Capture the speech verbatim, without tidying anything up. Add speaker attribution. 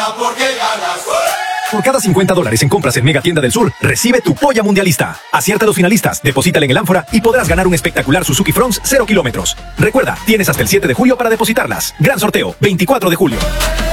Speaker 1: Gana porque ganas.
Speaker 2: Por cada cincuenta dólares en compras en Mega Tienda del Sur, recibe tu polla mundialista. Acierta a los finalistas, deposítala en el ánfora y podrás ganar un espectacular Suzuki Fronx cero kilómetros. Recuerda, tienes hasta el siete de julio para depositarlas. Gran sorteo, veinticuatro de julio.